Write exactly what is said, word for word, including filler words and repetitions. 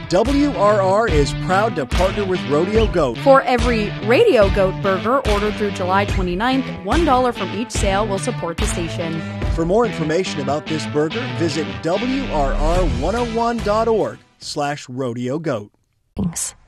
W R R is proud to partner with Rodeo Goat. For every Radio Goat burger ordered through July twenty-ninth, one dollar from each sale will support the station. For more information about this burger, visit W R R one oh one dot org slash rodeo goat. Thanks.